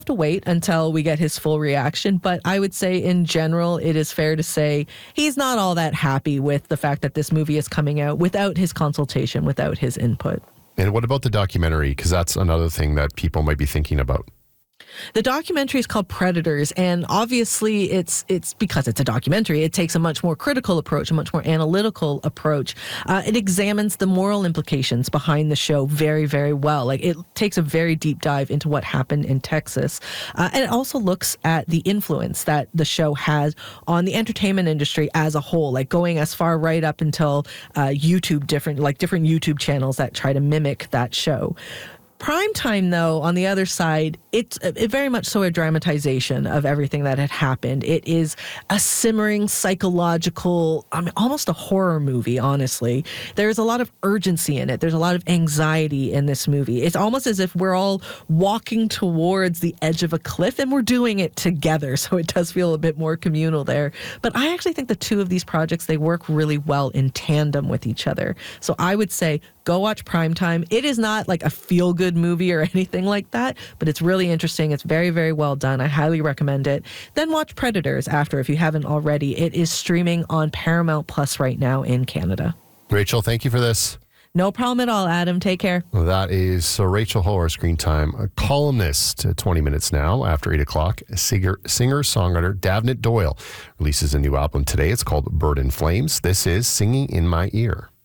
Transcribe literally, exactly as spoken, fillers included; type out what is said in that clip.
to wait until we get his full reaction, but I would say in general it is fair to say he's not all that happy with the fact that this movie is coming out without his consultation, without his input. And what about the documentary? Because that's another thing that people might be thinking about. The documentary is called Predators, and obviously it's it's because it's a documentary. It takes a much more critical approach, a much more analytical approach. Uh, it examines the moral implications behind the show very, very well. Like, it takes a very deep dive into what happened in Texas, uh, and it also looks at the influence that the show has on the entertainment industry as a whole, like going as far right up until uh, YouTube, different like different YouTube channels that try to mimic that show. Primetime, though, on the other side, it's it very much so a dramatization of everything that had happened. It is a simmering psychological, I mean, almost a horror movie, honestly. There's a lot of urgency in it. There's a lot of anxiety in this movie. It's almost as if we're all walking towards the edge of a cliff and we're doing it together. So it does feel a bit more communal there. But I actually think the two of these projects, they work really well in tandem with each other. So I would say go watch Primetime. It is not like a feel-good movie or anything like that, but it's really interesting. It's very, very well done. I highly recommend it. Then watch Predators after, if you haven't already. It is streaming on Paramount Plus right now in Canada. Rachel, thank you for this. No problem at all, Adam. Take care. Well, that is so Rachel Ho, our Screen Time a columnist. uh, twenty minutes now after eight o'clock. Singer, singer-songwriter Davnit Doyle releases a new album today. It's called Bird in Flames. This is Singing in My Ear.